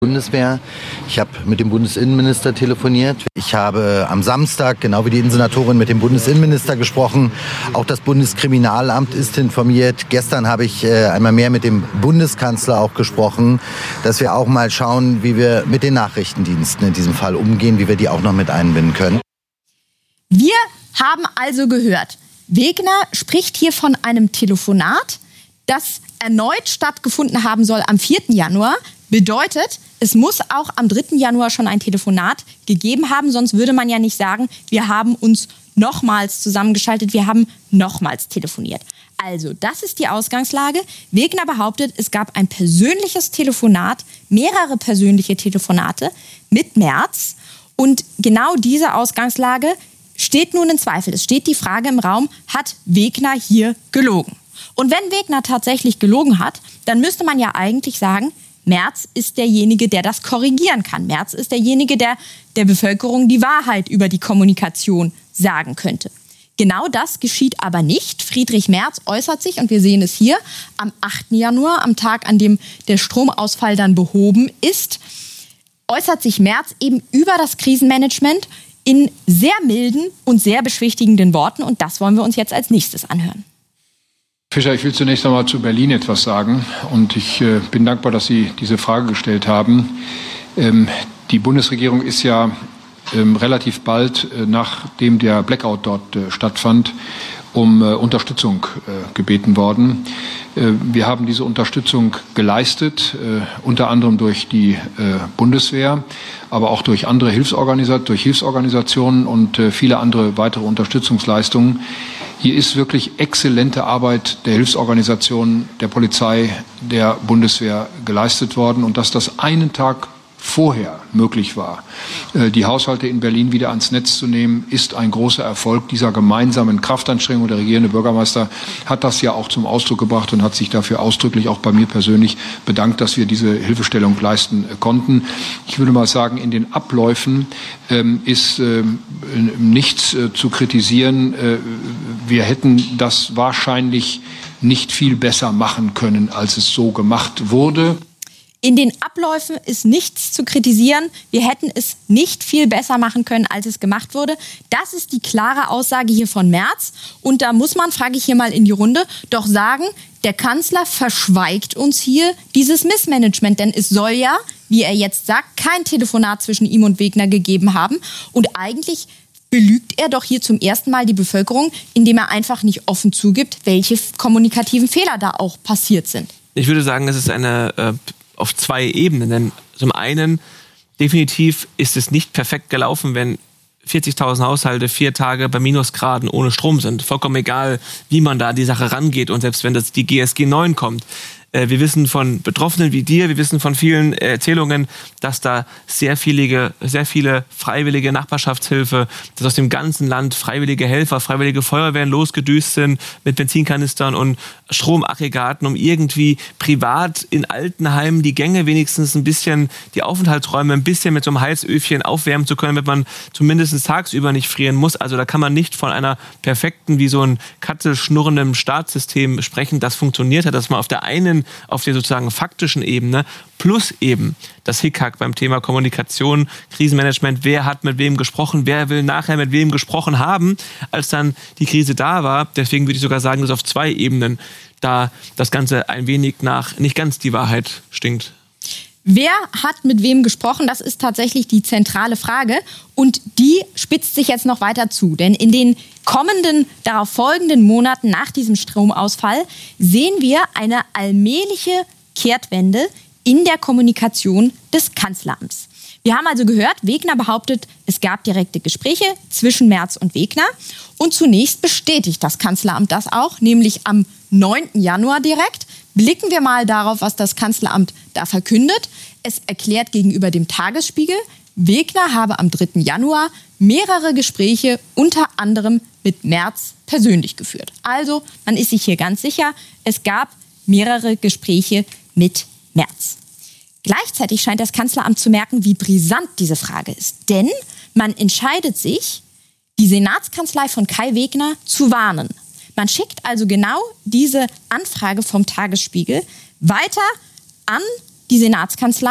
Bundeswehr. Ich habe mit dem Bundesinnenminister telefoniert. Ich habe am Samstag, genau wie die Innensenatorin, mit dem Bundesinnenminister gesprochen. Auch das Bundeskriminalamt ist informiert. Gestern habe ich einmal mehr mit dem Bundeskanzler auch gesprochen, dass wir auch mal schauen, wie wir mit den Nachrichtendiensten in diesem Fall umgehen, wie wir die auch noch mit einbinden können. Wir haben also gehört, Wegner spricht hier von einem Telefonat, das erneut stattgefunden haben soll am 4. Januar. Bedeutet, es muss auch am 3. Januar schon ein Telefonat gegeben haben, sonst würde man ja nicht sagen, wir haben uns nochmals zusammengeschaltet, wir haben nochmals telefoniert. Also, das ist die Ausgangslage. Wegner behauptet, es gab ein persönliches Telefonat, mehrere persönliche Telefonate mit Merz. Und genau diese Ausgangslage steht nun in Zweifel. Es steht die Frage im Raum, hat Wegner hier gelogen? Und wenn Wegner tatsächlich gelogen hat, dann müsste man ja eigentlich sagen, Merz ist derjenige, der das korrigieren kann. Merz ist derjenige, der der Bevölkerung die Wahrheit über die Kommunikation sagen könnte. Genau das geschieht aber nicht. Friedrich Merz äußert sich, und wir sehen es hier, am 8. Januar, am Tag, an dem der Stromausfall dann behoben ist, äußert sich Merz eben über das Krisenmanagement in sehr milden und sehr beschwichtigenden Worten. Und das wollen wir uns jetzt als nächstes anhören. Fischer, ich will zunächst einmal zu Berlin etwas sagen. Und ich bin dankbar, dass Sie diese Frage gestellt haben. Die Bundesregierung ist ja relativ bald, nachdem der Blackout dort stattfand, um Unterstützung gebeten worden. Wir haben diese Unterstützung geleistet, unter anderem durch die Bundeswehr, aber auch durch andere Hilfsorganisationen und viele andere weitere Unterstützungsleistungen. Hier ist wirklich exzellente Arbeit der Hilfsorganisationen, der Polizei, der Bundeswehr geleistet worden. Und dass das einen Tag vorher möglich war, die Haushalte in Berlin wieder ans Netz zu nehmen, ist ein großer Erfolg dieser gemeinsamen Kraftanstrengung. Der regierende Bürgermeister hat das ja auch zum Ausdruck gebracht und hat sich dafür ausdrücklich auch bei mir persönlich bedankt, dass wir diese Hilfestellung leisten konnten. Ich würde mal sagen, in den Abläufen ist nichts zu kritisieren. Wir hätten das wahrscheinlich nicht viel besser machen können, als es so gemacht wurde. In den Abläufen ist nichts zu kritisieren. Wir hätten es nicht viel besser machen können, als es gemacht wurde. Das ist die klare Aussage hier von Merz. Und da muss man, frage ich hier mal in die Runde, doch sagen, der Kanzler verschweigt uns hier dieses Missmanagement. Denn es soll ja, wie er jetzt sagt, kein Telefonat zwischen ihm und Wegner gegeben haben. Und eigentlich belügt er doch hier zum ersten Mal die Bevölkerung, indem er einfach nicht offen zugibt, welche kommunikativen Fehler da auch passiert sind. Ich würde sagen, es ist eine auf zwei Ebenen. Denn zum einen, definitiv ist es nicht perfekt gelaufen, wenn 40.000 Haushalte 4 Tage bei Minusgraden ohne Strom sind. Vollkommen egal, wie man da die Sache rangeht. Und selbst wenn das die GSG 9 kommt. Wir wissen von Betroffenen wie dir, wir wissen von vielen Erzählungen, dass da sehr viele freiwillige Nachbarschaftshilfe, dass aus dem ganzen Land freiwillige Helfer, freiwillige Feuerwehren losgedüst sind mit Benzinkanistern und Stromaggregaten, um irgendwie privat in Altenheimen die Gänge wenigstens ein bisschen, die Aufenthaltsräume ein bisschen mit so einem Heizöfchen aufwärmen zu können, damit man zumindest tagsüber nicht frieren muss. Also da kann man nicht von einer perfekten, wie so ein katzelschnurrendem Staatssystem sprechen. Das funktioniert hat, dass man auf der sozusagen faktischen Ebene plus eben das Hickhack beim Thema Kommunikation, Krisenmanagement, wer hat mit wem gesprochen, wer will nachher mit wem gesprochen haben, als dann die Krise da war. Deswegen würde ich sogar sagen, dass auf 2 Ebenen da das Ganze ein wenig nach nicht ganz die Wahrheit stinkt. Wer hat mit wem gesprochen? Das ist tatsächlich die zentrale Frage. Und die spitzt sich jetzt noch weiter zu. Denn in den kommenden, darauf folgenden Monaten nach diesem Stromausfall sehen wir eine allmähliche Kehrtwende in der Kommunikation des Kanzleramts. Wir haben also gehört, Wegner behauptet, es gab direkte Gespräche zwischen Merz und Wegner. Und zunächst bestätigt das Kanzleramt das auch, nämlich am 9. Januar direkt. Blicken wir mal darauf, was das Kanzleramt da verkündet. Es erklärt gegenüber dem Tagesspiegel, Wegner habe am 3. Januar mehrere Gespräche unter anderem mit Merz persönlich geführt. Also, man ist sich hier ganz sicher, es gab mehrere Gespräche mit Merz. Gleichzeitig scheint das Kanzleramt zu merken, wie brisant diese Frage ist. Denn man entscheidet sich, die Senatskanzlei von Kai Wegner zu warnen. Man schickt also genau diese Anfrage vom Tagesspiegel weiter an die Senatskanzlei,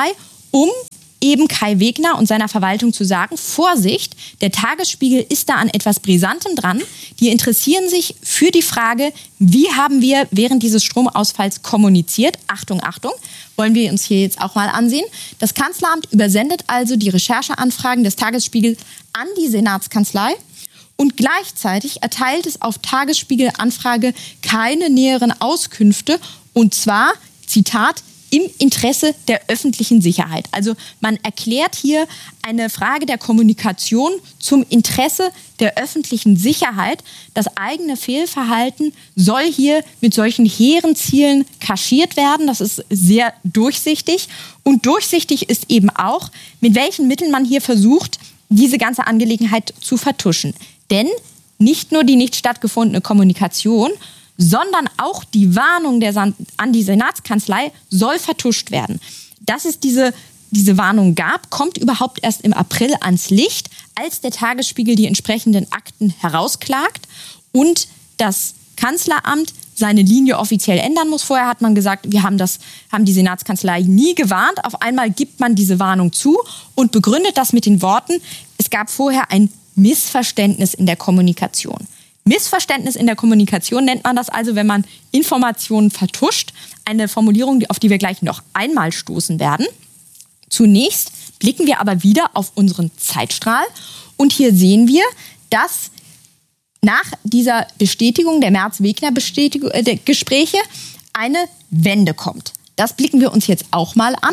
um eben Kai Wegner und seiner Verwaltung zu sagen, Vorsicht, der Tagesspiegel ist da an etwas Brisantem dran. Die interessieren sich für die Frage, wie haben wir während dieses Stromausfalls kommuniziert. Achtung, Achtung, wollen wir uns hier jetzt auch mal ansehen. Das Kanzleramt übersendet also die Rechercheanfragen des Tagesspiegels an die Senatskanzlei und gleichzeitig erteilt es auf Tagesspiegel-Anfrage keine näheren Auskünfte und zwar, Zitat, im Interesse der öffentlichen Sicherheit. Also man erklärt hier eine Frage der Kommunikation zum Interesse der öffentlichen Sicherheit. Das eigene Fehlverhalten soll hier mit solchen hehren Zielen kaschiert werden. Das ist sehr durchsichtig. Und durchsichtig ist eben auch, mit welchen Mitteln man hier versucht, diese ganze Angelegenheit zu vertuschen. Denn nicht nur die nicht stattgefundene Kommunikation, sondern auch die Warnung an die Senatskanzlei soll vertuscht werden. Dass es diese Warnung gab, kommt überhaupt erst im April ans Licht, als der Tagesspiegel die entsprechenden Akten herausklagt und das Kanzleramt seine Linie offiziell ändern muss. Vorher hat man gesagt, haben die Senatskanzlei nie gewarnt. Auf einmal gibt man diese Warnung zu und begründet das mit den Worten, es gab vorher ein Missverständnis in der Kommunikation. Missverständnis in der Kommunikation nennt man das also, wenn man Informationen vertuscht. Eine Formulierung, auf die wir gleich noch einmal stoßen werden. Zunächst blicken wir aber wieder auf unseren Zeitstrahl. Und hier sehen wir, dass nach dieser Bestätigung der Merz-Wegner-Gespräche eine Wende kommt. Das blicken wir uns jetzt auch mal an.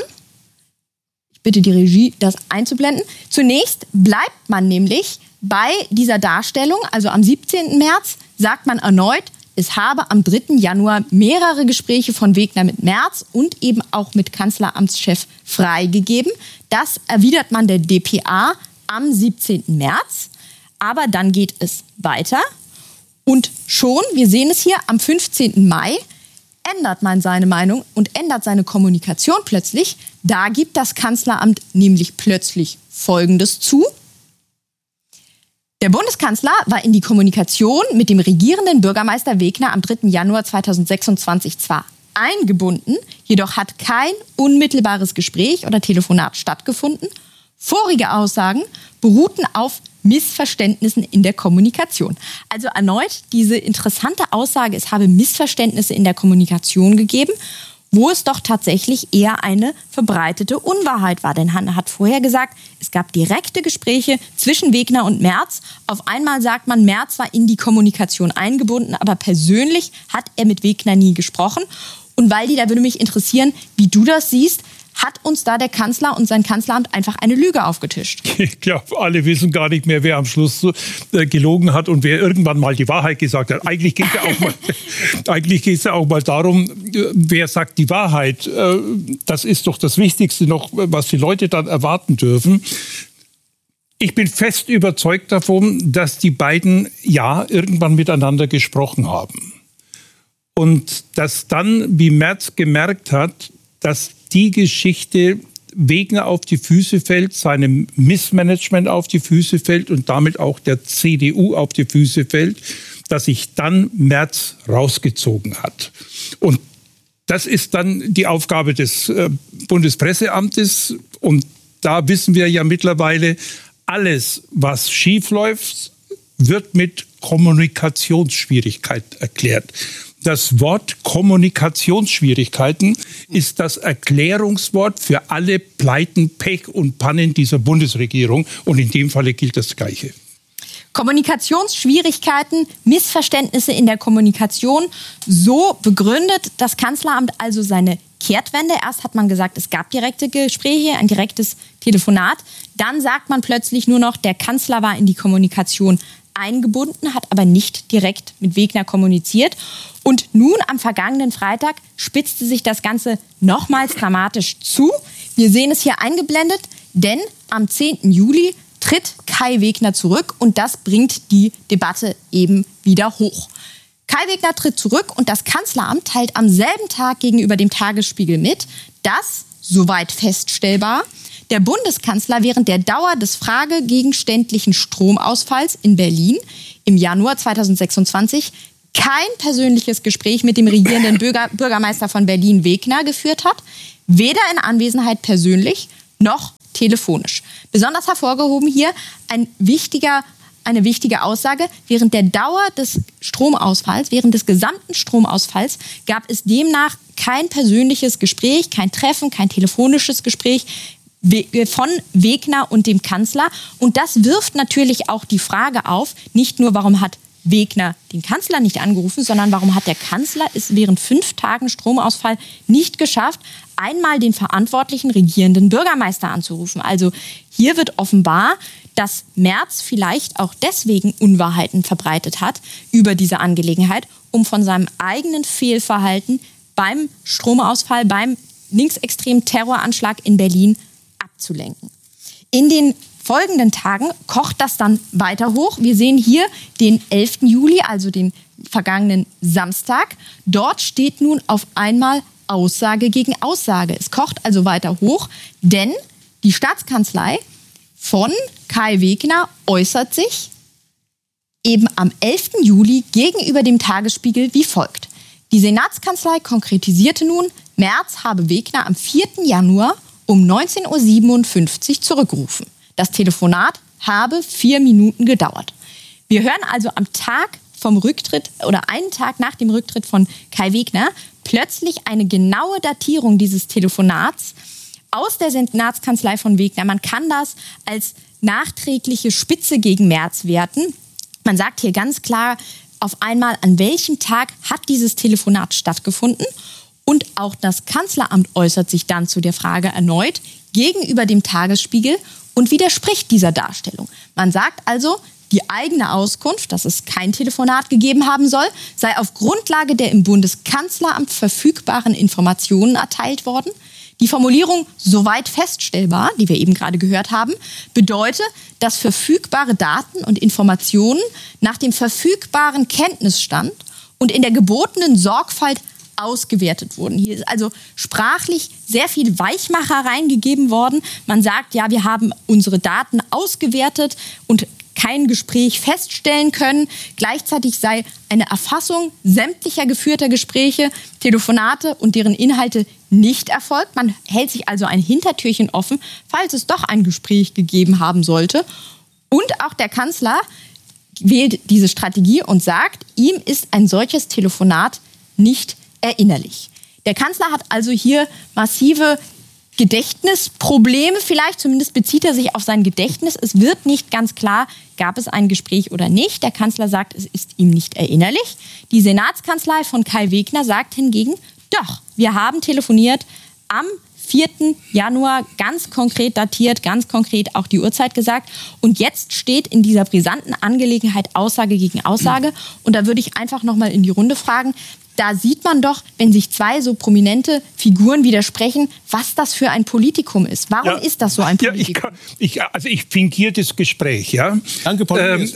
Ich bitte die Regie, das einzublenden. Zunächst bleibt man nämlich bei dieser Darstellung, also am 17. März, sagt man erneut, es habe am 3. Januar mehrere Gespräche von Wegner mit Merz und eben auch mit Kanzleramtschef freigegeben. Das erwidert man der dpa am 17. März. Aber dann geht es weiter. Und schon, wir sehen es hier, am 15. Mai ändert man seine Meinung und ändert seine Kommunikation plötzlich. Da gibt das Kanzleramt nämlich plötzlich Folgendes zu. Der Bundeskanzler war in die Kommunikation mit dem regierenden Bürgermeister Wegner am 3. Januar 2026 zwar eingebunden, jedoch hat kein unmittelbares Gespräch oder Telefonat stattgefunden. Vorige Aussagen beruhten auf Missverständnissen in der Kommunikation. Also erneut diese interessante Aussage, es habe Missverständnisse in der Kommunikation gegeben, wo es doch tatsächlich eher eine verbreitete Unwahrheit war. Denn Hanne hat vorher gesagt, es gab direkte Gespräche zwischen Wegner und Merz. Auf einmal sagt man, Merz war in die Kommunikation eingebunden, aber persönlich hat er mit Wegner nie gesprochen. Und Waldi, da würde mich interessieren, wie du das siehst. Hat uns da der Kanzler und sein Kanzleramt einfach eine Lüge aufgetischt? Ich glaube, alle wissen gar nicht mehr, wer am Schluss gelogen hat und wer irgendwann mal die Wahrheit gesagt hat. Eigentlich geht es ja auch mal darum, wer sagt die Wahrheit. Das ist doch das Wichtigste noch, was die Leute dann erwarten dürfen. Ich bin fest überzeugt davon, dass die beiden ja irgendwann miteinander gesprochen haben. Und dass dann, wie Merz gemerkt hat, dass die Geschichte Wegner auf die Füße fällt, seinem Missmanagement auf die Füße fällt und damit auch der CDU auf die Füße fällt, dass sich dann Merz rausgezogen hat. Und das ist dann die Aufgabe des Bundespresseamtes. Und da wissen wir ja mittlerweile, alles, was schiefläuft, wird mit Kommunikationsschwierigkeit erklärt. Das Wort Kommunikationsschwierigkeiten ist das Erklärungswort für alle Pleiten, Pech und Pannen dieser Bundesregierung. Und in dem Falle gilt das Gleiche. Kommunikationsschwierigkeiten, Missverständnisse in der Kommunikation. So begründet das Kanzleramt also seine Kehrtwende. Erst hat man gesagt, es gab direkte Gespräche, ein direktes Telefonat. Dann sagt man plötzlich nur noch, der Kanzler war in die Kommunikation eingebunden, hat aber nicht direkt mit Wegner kommuniziert. Und nun am vergangenen Freitag spitzte sich das Ganze nochmals dramatisch zu. Wir sehen es hier eingeblendet, denn am 10. Juli tritt Kai Wegner zurück und das bringt die Debatte eben wieder hoch. Kai Wegner tritt zurück und das Kanzleramt teilt am selben Tag gegenüber dem Tagesspiegel mit, dass, soweit feststellbar, der Bundeskanzler während der Dauer des fragegegenständlichen Stromausfalls in Berlin im Januar 2026 kein persönliches Gespräch mit dem regierenden Bürgermeister von Berlin, Wegner, geführt hat, weder in Anwesenheit persönlich noch telefonisch. Besonders hervorgehoben hier eine wichtige Aussage. Während der Dauer des Stromausfalls, während des gesamten Stromausfalls, gab es demnach kein persönliches Gespräch, kein Treffen, kein telefonisches Gespräch von Wegner und dem Kanzler. Und das wirft natürlich auch die Frage auf, nicht nur, warum hat Wegner den Kanzler nicht angerufen, sondern warum hat der Kanzler es während 5 Tagen Stromausfall nicht geschafft, einmal den verantwortlichen regierenden Bürgermeister anzurufen. Also hier wird offenbar, dass Merz vielleicht auch deswegen Unwahrheiten verbreitet hat über diese Angelegenheit, um von seinem eigenen Fehlverhalten beim Stromausfall, beim linksextremen Terroranschlag in Berlin abzulenken. In den folgenden Tagen kocht das dann weiter hoch. Wir sehen hier den 11. Juli, also den vergangenen Samstag. Dort steht nun auf einmal Aussage gegen Aussage. Es kocht also weiter hoch, denn die Staatskanzlei von Kai Wegner äußert sich eben am 11. Juli gegenüber dem Tagesspiegel wie folgt. Die Senatskanzlei konkretisierte nun, Merz habe Wegner am 4. Januar um 19.57 Uhr zurückgerufen. Das Telefonat habe 4 Minuten gedauert. Wir hören also am Tag vom Rücktritt oder einen Tag nach dem Rücktritt von Kai Wegner plötzlich eine genaue Datierung dieses Telefonats aus der Senatskanzlei von Wegner. Man kann das als nachträgliche Spitze gegen Merz werten. Man sagt hier ganz klar auf einmal, an welchem Tag hat dieses Telefonat stattgefunden. Und auch das Kanzleramt äußert sich dann zu der Frage erneut gegenüber dem Tagesspiegel und widerspricht dieser Darstellung. Man sagt also, die eigene Auskunft, dass es kein Telefonat gegeben haben soll, sei auf Grundlage der im Bundeskanzleramt verfügbaren Informationen erteilt worden. Die Formulierung soweit feststellbar, die wir eben gerade gehört haben, bedeutet, dass verfügbare Daten und Informationen nach dem verfügbaren Kenntnisstand und in der gebotenen Sorgfalt ausgewertet wurden. Hier ist also sprachlich sehr viel Weichmacher reingegeben worden. Man sagt, ja, wir haben unsere Daten ausgewertet und kein Gespräch feststellen können. Gleichzeitig sei eine Erfassung sämtlicher geführter Gespräche, Telefonate und deren Inhalte nicht erfolgt. Man hält sich also ein Hintertürchen offen, falls es doch ein Gespräch gegeben haben sollte. Und auch der Kanzler wählt diese Strategie und sagt, ihm ist ein solches Telefonat nicht erinnerlich. Der Kanzler hat also hier massive Gedächtnisprobleme, vielleicht zumindest bezieht er sich auf sein Gedächtnis. Es wird nicht ganz klar, gab es ein Gespräch oder nicht. Der Kanzler sagt, es ist ihm nicht erinnerlich. Die Senatskanzlei von Kai Wegner sagt hingegen, doch, wir haben telefoniert am 4. Januar, ganz konkret datiert, ganz konkret auch die Uhrzeit gesagt. Und jetzt steht in dieser brisanten Angelegenheit Aussage gegen Aussage. Und da würde ich einfach nochmal in die Runde fragen, da sieht man doch, wenn sich zwei so prominente Figuren widersprechen, was das für ein Politikum ist. Warum ist das so ein Politikum? Ich fingiere das Gespräch. Ja? Danke, Paul.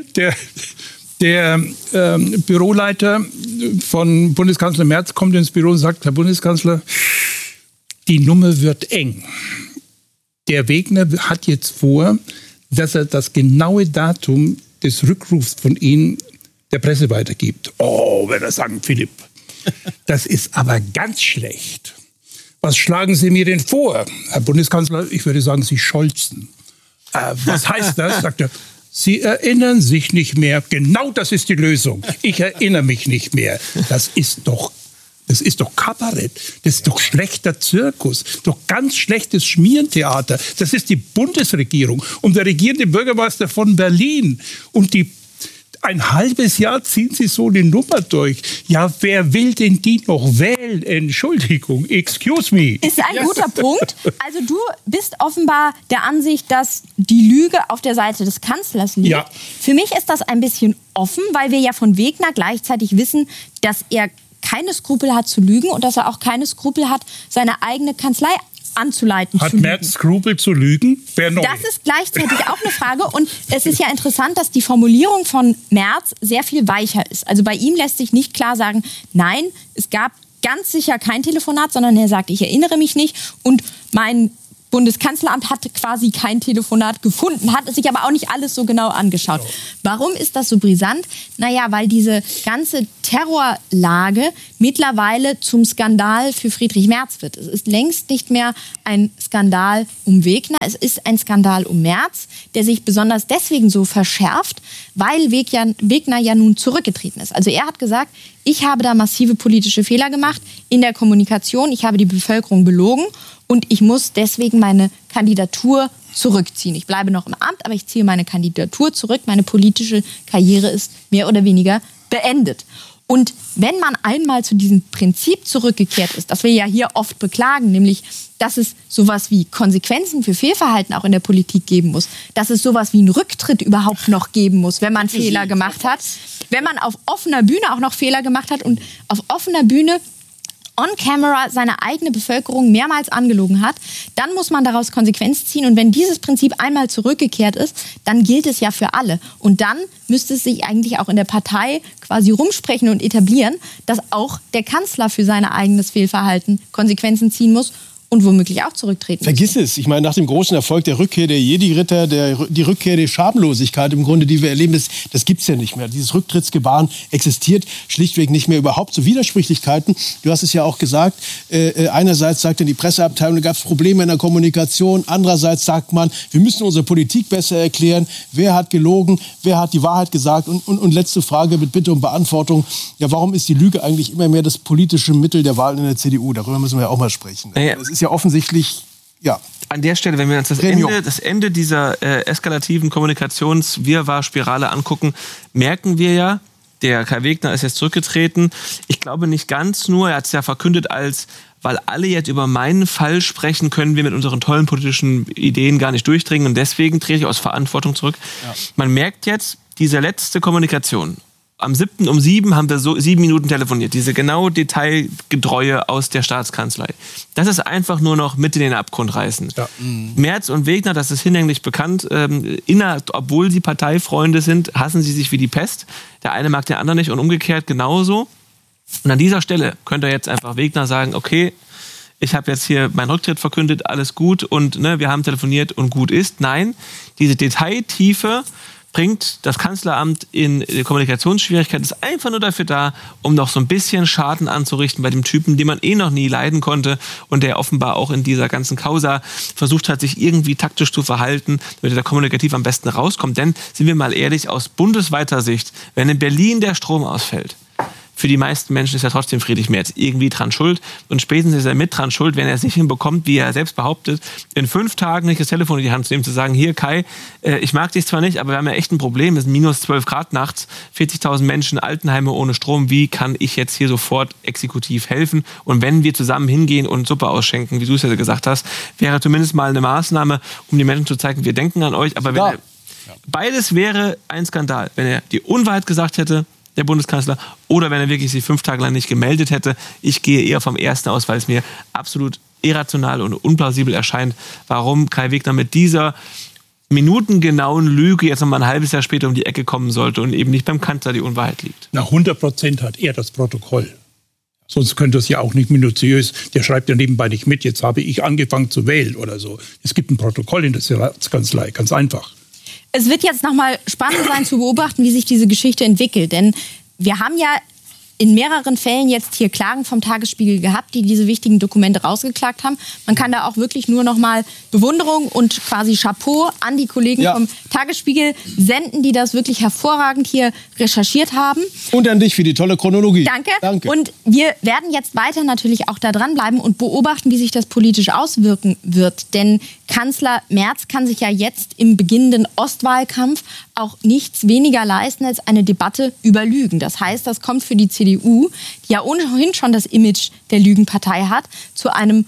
Der Büroleiter von Bundeskanzler Merz kommt ins Büro und sagt, Herr Bundeskanzler, die Nummer wird eng. Der Wegner hat jetzt vor, dass er das genaue Datum des Rückrufs von Ihnen der Presse weitergibt. Oh, wird er sagen, Philipp, das ist aber ganz schlecht. Was schlagen Sie mir denn vor? Herr Bundeskanzler, ich würde sagen, Sie scholzen. Was heißt das? Sagt er, Sie erinnern sich nicht mehr. Genau das ist die Lösung. Ich erinnere mich nicht mehr. Das ist doch Kabarett. Das ist doch schlechter Zirkus. Doch ganz schlechtes Schmierentheater. Das ist die Bundesregierung und der regierende Bürgermeister von Berlin. Und ein halbes Jahr ziehen Sie so eine Nummer durch. Ja, wer will denn die noch wählen? Entschuldigung, excuse me. Ist ein guter Punkt. Also du bist offenbar der Ansicht, dass die Lüge auf der Seite des Kanzlers liegt. Ja. Für mich ist das ein bisschen offen, weil wir ja von Wegner gleichzeitig wissen, dass er keine Skrupel hat zu lügen und dass er auch keine Skrupel hat, seine eigene Kanzlei anzuleiten. Hat Merz Skrupel zu lügen? Das ist gleichzeitig auch eine Frage. Und es ist ja interessant, dass die Formulierung von Merz sehr viel weicher ist. Also bei ihm lässt sich nicht klar sagen, nein, es gab ganz sicher kein Telefonat, sondern er sagt, ich erinnere mich nicht. Und mein Bundeskanzleramt hat quasi kein Telefonat gefunden, hat es sich aber auch nicht alles so genau angeschaut. Warum ist das so brisant? Naja, weil diese ganze Terrorlage mittlerweile zum Skandal für Friedrich Merz wird. Es ist längst nicht mehr ein Skandal um Wegner, es ist ein Skandal um Merz, der sich besonders deswegen so verschärft, weil Wegner ja nun zurückgetreten ist. Also er hat gesagt, ich habe da massive politische Fehler gemacht in der Kommunikation, ich habe die Bevölkerung belogen und ich muss deswegen meine Kandidatur zurückziehen. Ich bleibe noch im Amt, aber ich ziehe meine Kandidatur zurück. Meine politische Karriere ist mehr oder weniger beendet. Und wenn man einmal zu diesem Prinzip zurückgekehrt ist, das wir ja hier oft beklagen, nämlich, dass es sowas wie Konsequenzen für Fehlverhalten auch in der Politik geben muss, dass es sowas wie einen Rücktritt überhaupt noch geben muss, wenn man Fehler gemacht hat, wenn man auf offener Bühne auch noch Fehler gemacht hat und auf offener Bühne on camera seine eigene Bevölkerung mehrmals angelogen hat, dann muss man daraus Konsequenzen ziehen. Und wenn dieses Prinzip einmal zurückgekehrt ist, dann gilt es ja für alle. Und dann müsste es sich eigentlich auch in der Partei quasi rumsprechen und etablieren, dass auch der Kanzler für sein eigenes Fehlverhalten Konsequenzen ziehen muss und womöglich auch zurücktreten. Vergiss es. Ich meine, nach dem großen Erfolg der Rückkehr der Jedi-Ritter, die Rückkehr der Schamlosigkeit im Grunde, die wir erleben, das gibt es ja nicht mehr. Dieses Rücktrittsgebaren existiert schlichtweg nicht mehr. Überhaupt so Widersprüchlichkeiten. Du hast es ja auch gesagt. Einerseits sagt dann die Presseabteilung, da gab es Probleme in der Kommunikation. Andererseits sagt man, wir müssen unsere Politik besser erklären. Wer hat gelogen? Wer hat die Wahrheit gesagt? Und letzte Frage mit Bitte um Beantwortung. Ja, warum ist die Lüge eigentlich immer mehr das politische Mittel der Wahl in der CDU? Darüber müssen wir ja auch mal sprechen. Das ist ja offensichtlich, ja. An der Stelle, wenn wir uns das Ende dieser eskalativen Kommunikationswirrwarr-Spirale angucken, merken wir ja, der Kai Wegner ist jetzt zurückgetreten. Ich glaube nicht ganz nur, er hat es ja verkündet weil alle jetzt über meinen Fall sprechen, können wir mit unseren tollen politischen Ideen gar nicht durchdringen und deswegen trete ich aus Verantwortung zurück. Ja. Man merkt jetzt, diese letzte Kommunikation, am 7. um 7 haben wir 7 Minuten telefoniert. Diese genau Detailgetreue aus der Staatskanzlei. Das ist einfach nur noch mit in den Abgrund reißen. Ja. Merz und Wegner, das ist hinlänglich bekannt, obwohl sie Parteifreunde sind, hassen sie sich wie die Pest. Der eine mag den anderen nicht und umgekehrt genauso. Und an dieser Stelle könnte jetzt einfach Wegner sagen, okay, ich habe jetzt hier meinen Rücktritt verkündet, alles gut und wir haben telefoniert und gut ist. Nein, diese Detailtiefe bringt das Kanzleramt in Kommunikationsschwierigkeiten, ist einfach nur dafür da, um noch so ein bisschen Schaden anzurichten bei dem Typen, den man noch nie leiden konnte und der offenbar auch in dieser ganzen Causa versucht hat, sich irgendwie taktisch zu verhalten, damit er da kommunikativ am besten rauskommt. Denn, sind wir mal ehrlich, aus bundesweiter Sicht, wenn in Berlin der Strom ausfällt, für die meisten Menschen ist ja trotzdem Friedrich Merz irgendwie dran schuld. Und spätestens ist er mit dran schuld, wenn er es nicht hinbekommt, wie er selbst behauptet, in 5 Tagen nicht das Telefon in die Hand zu nehmen, zu sagen, hier Kai, ich mag dich zwar nicht, aber wir haben ja echt ein Problem, es sind minus 12 Grad nachts, 40.000 Menschen, Altenheime ohne Strom, wie kann ich jetzt hier sofort exekutiv helfen? Und wenn wir zusammen hingehen und Suppe ausschenken, wie du es ja gesagt hast, wäre zumindest mal eine Maßnahme, um den Menschen zu zeigen, wir denken an euch. Aber wenn beides wäre ein Skandal, wenn er die Unwahrheit gesagt hätte, der Bundeskanzler, oder wenn er wirklich sich 5 Tage lang nicht gemeldet hätte. Ich gehe eher vom ersten aus, weil es mir absolut irrational und unplausibel erscheint, warum Kai Wegner mit dieser minutengenauen Lüge jetzt noch mal ein halbes Jahr später um die Ecke kommen sollte und eben nicht beim Kanzler die Unwahrheit liegt. Na, 100% hat er das Protokoll. Sonst könnte es ja auch nicht minutiös, der schreibt ja nebenbei nicht mit, jetzt habe ich angefangen zu wählen oder so. Es gibt ein Protokoll in der Staatskanzlei, ganz einfach. Es wird jetzt nochmal spannend sein zu beobachten, wie sich diese Geschichte entwickelt. Denn wir haben ja in mehreren Fällen jetzt hier Klagen vom Tagesspiegel gehabt, die diese wichtigen Dokumente rausgeklagt haben. Man kann da auch wirklich nur noch mal Bewunderung und quasi Chapeau an die Kollegen vom Tagesspiegel senden, die das wirklich hervorragend hier recherchiert haben. Und an dich für die tolle Chronologie. Danke. Und wir werden jetzt weiter natürlich auch da dranbleiben und beobachten, wie sich das politisch auswirken wird. Denn Kanzler Merz kann sich ja jetzt im beginnenden Ostwahlkampf auch nichts weniger leisten als eine Debatte über Lügen. Das heißt, das kommt für die CDU, die ja ohnehin schon das Image der Lügenpartei hat, zu einer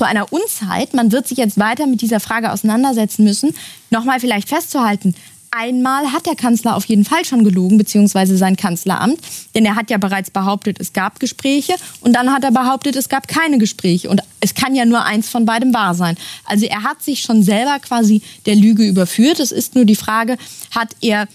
Unzeit. Man wird sich jetzt weiter mit dieser Frage auseinandersetzen müssen. Nochmal vielleicht festzuhalten, einmal hat der Kanzler auf jeden Fall schon gelogen, beziehungsweise sein Kanzleramt. Denn er hat ja bereits behauptet, es gab Gespräche. Und dann hat er behauptet, es gab keine Gespräche. Und es kann ja nur eins von beidem wahr sein. Also er hat sich schon selber quasi der Lüge überführt. Es ist nur die Frage, hat er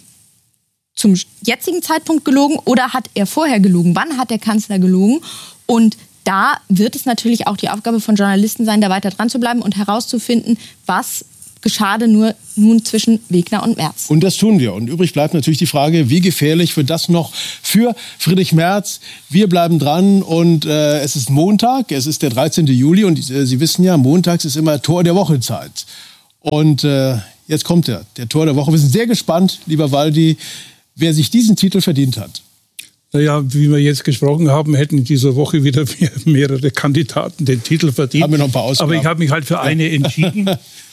zum jetzigen Zeitpunkt gelogen oder hat er vorher gelogen? Wann hat der Kanzler gelogen? Und da wird es natürlich auch die Aufgabe von Journalisten sein, da weiter dran zu bleiben und herauszufinden, was geschah denn nun zwischen Wegner und Merz. Und das tun wir. Und übrig bleibt natürlich die Frage, wie gefährlich wird das noch für Friedrich Merz? Wir bleiben dran und es ist Montag, es ist der 13. Juli und Sie wissen ja, montags ist immer Tor der Woche Zeit. Und jetzt kommt der Tor der Woche. Wir sind sehr gespannt, lieber Waldi, wer sich diesen Titel verdient hat. Naja, wie wir jetzt gesprochen haben, hätten in dieser Woche wieder mehrere Kandidaten den Titel verdient. Haben wir noch ein paar Ausgaben. Aber ich habe mich halt für eine entschieden.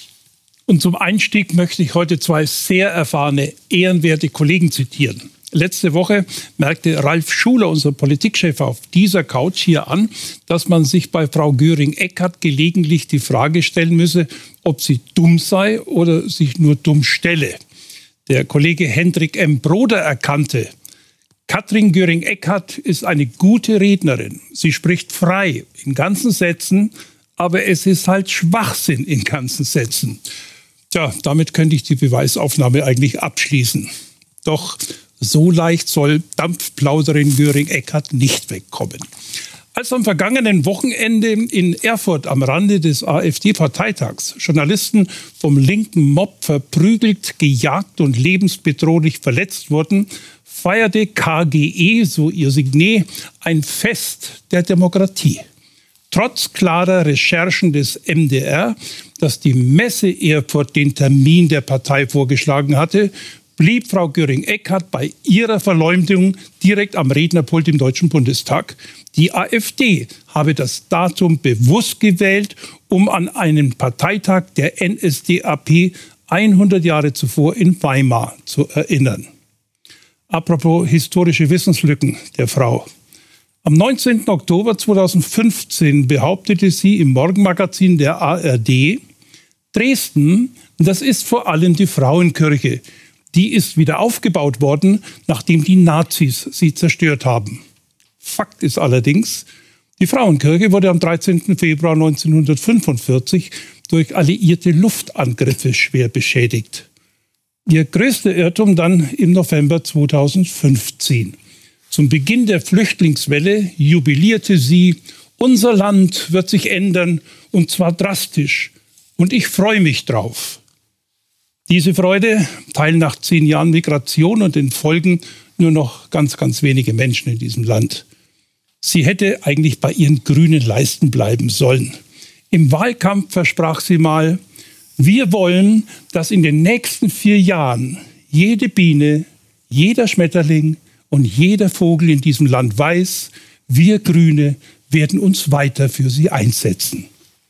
Und zum Einstieg möchte ich heute zwei sehr erfahrene, ehrenwerte Kollegen zitieren. Letzte Woche merkte Ralf Schuler, unser Politikchef, auf dieser Couch hier an, dass man sich bei Frau Göring-Eckardt gelegentlich die Frage stellen müsse, ob sie dumm sei oder sich nur dumm stelle. Der Kollege Hendrik M. Broder erkannte, Katrin Göring-Eckardt ist eine gute Rednerin. Sie spricht frei in ganzen Sätzen, aber es ist halt Schwachsinn in ganzen Sätzen. Tja, damit könnte ich die Beweisaufnahme eigentlich abschließen. Doch so leicht soll Dampfplauderin Göring-Eckardt nicht wegkommen. Als am vergangenen Wochenende in Erfurt am Rande des AfD-Parteitags Journalisten vom linken Mob verprügelt, gejagt und lebensbedrohlich verletzt wurden, feierte KGE, so ihr Signet, ein Fest der Demokratie. Trotz klarer Recherchen des MDR, dass die Messe Erfurt den Termin der Partei vorgeschlagen hatte, blieb Frau Göring-Eckardt bei ihrer Verleumdung direkt am Rednerpult im Deutschen Bundestag. Die AfD habe das Datum bewusst gewählt, um an einen Parteitag der NSDAP 100 Jahre zuvor in Weimar zu erinnern. Apropos historische Wissenslücken der Frau. Am 19. Oktober 2015 behauptete sie im Morgenmagazin der ARD, Dresden, das ist vor allem die Frauenkirche. Die ist wieder aufgebaut worden, nachdem die Nazis sie zerstört haben. Fakt ist allerdings, die Frauenkirche wurde am 13. Februar 1945 durch alliierte Luftangriffe schwer beschädigt. Ihr größter Irrtum dann im November 2015. Zum Beginn der Flüchtlingswelle jubilierte sie, unser Land wird sich ändern und zwar drastisch. Und ich freue mich drauf. Diese Freude teilen nach 10 Jahren Migration und den Folgen nur noch ganz, ganz wenige Menschen in diesem Land. Sie hätte eigentlich bei ihren grünen Leisten bleiben sollen. Im Wahlkampf versprach sie mal, wir wollen, dass in den nächsten 4 Jahren jede Biene, jeder Schmetterling und jeder Vogel in diesem Land weiß, wir Grüne werden uns weiter für sie einsetzen.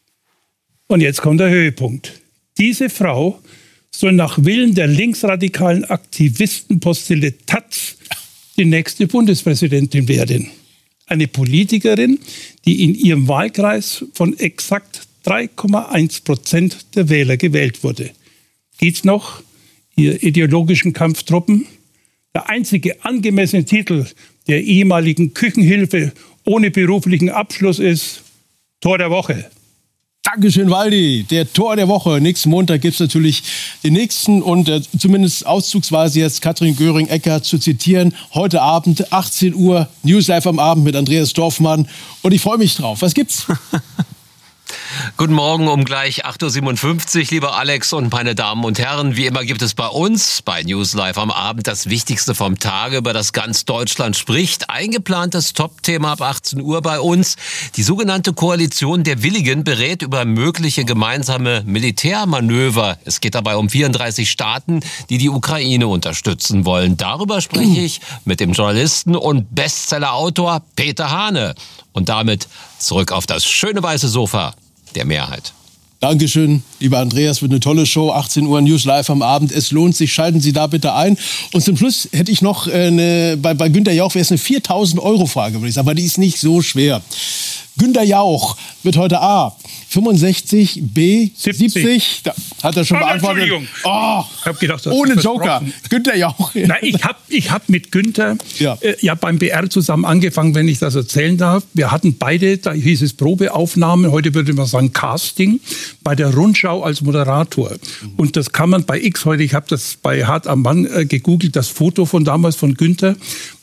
Und jetzt kommt der Höhepunkt. Diese Frau soll nach Willen der linksradikalen Aktivistenpostille Taz die nächste Bundespräsidentin werden. Eine Politikerin, die in ihrem Wahlkreis von exakt 3,1% der Wähler gewählt wurde. Geht's noch, ihr ideologischen Kampftruppen? Der einzige angemessene Titel der ehemaligen Küchenhilfe ohne beruflichen Abschluss ist Tor der Woche. Dankeschön, Waldi. Der Tor der Woche. Nächsten Montag gibt es natürlich den nächsten und zumindest auszugsweise jetzt Katrin Göring-Eckardt zu zitieren. Heute Abend, 18 Uhr, News Live am Abend mit Andreas Dorfmann. Und ich freue mich drauf. Was gibt's? Guten Morgen um gleich 8.57 Uhr, lieber Alex und meine Damen und Herren. Wie immer gibt es bei uns, bei News Live am Abend, das Wichtigste vom Tage, über das ganz Deutschland spricht. Eingeplantes Top-Thema ab 18 Uhr bei uns. Die sogenannte Koalition der Willigen berät über mögliche gemeinsame Militärmanöver. Es geht dabei um 34 Staaten, die die Ukraine unterstützen wollen. Darüber spreche ich mit dem Journalisten und Bestsellerautor Peter Hane. Und damit zurück auf das schöne weiße Sofa der Mehrheit. Dankeschön, lieber Andreas, wird eine tolle Show. 18 Uhr News Live am Abend. Es lohnt sich, schalten Sie da bitte ein. Und zum Schluss hätte ich noch bei Günter Jauch wäre es eine 4.000-Euro-Frage, würde ich sagen, aber die ist nicht so schwer. Günter Jauch wird heute A 65, B 70. Da hat er schon beantwortet. Entschuldigung. Oh, ich hab gedacht, ohne Joker. Günter Jauch. Nein, ich hab mit Günter beim BR zusammen angefangen, wenn ich das erzählen darf. Wir hatten beide, da hieß es Probeaufnahme, heute würde man sagen Casting, bei der Rundschau als Moderator. Und das kann man bei X heute, ich habe das bei Hart am Mann gegoogelt, das Foto von damals von Günter.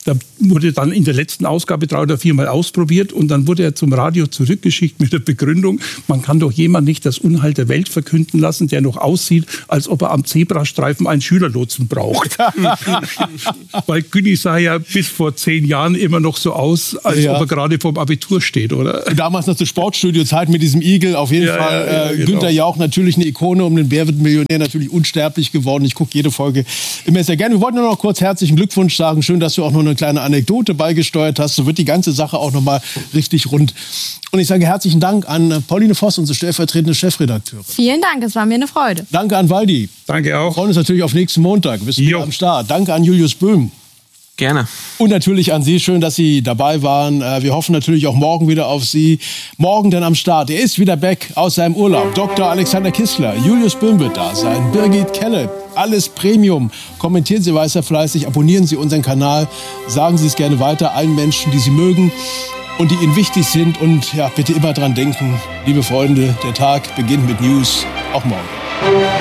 Da wurde dann in der letzten Ausgabe 3 oder 4 Mal ausprobiert und dann wurde er zum Radio zurückgeschickt mit der Begründung, man kann doch jemand nicht das Unheil der Welt verkünden lassen, der noch aussieht, als ob er am Zebrastreifen einen Schülerlotsen braucht. Weil Günni sah ja bis vor 10 Jahren immer noch so aus, als ob er gerade vorm Abitur steht, oder? Damals noch zur Sportstudio-Zeit mit diesem Igel, auf jeden Fall. Genau. Günther Jauch natürlich eine Ikone, um den Wer wird Millionär natürlich unsterblich geworden. Ich gucke jede Folge immer sehr gerne. Wir wollten nur noch kurz herzlichen Glückwunsch sagen. Schön, dass du auch noch eine kleine Anekdote beigesteuert hast. So wird die ganze Sache auch noch mal richtig rund. Und ich sage herzlichen Dank an Pauline Voss, unsere stellvertretende Chefredakteurin. Vielen Dank, es war mir eine Freude. Danke an Waldi. Danke auch. Wir freuen uns natürlich auf nächsten Montag. Wir sind wieder am Start. Danke an Julius Böhm. Gerne. Und natürlich an Sie, schön, dass Sie dabei waren. Wir hoffen natürlich auch morgen wieder auf Sie. Morgen dann am Start. Er ist wieder back aus seinem Urlaub. Dr. Alexander Kissler, Julius Böhm wird da sein, Birgit Kelle, alles Premium. Kommentieren Sie weiter fleißig, abonnieren Sie unseren Kanal, sagen Sie es gerne weiter allen Menschen, die Sie mögen und die Ihnen wichtig sind. Und ja, bitte immer dran denken, liebe Freunde, der Tag beginnt mit News. Auch morgen.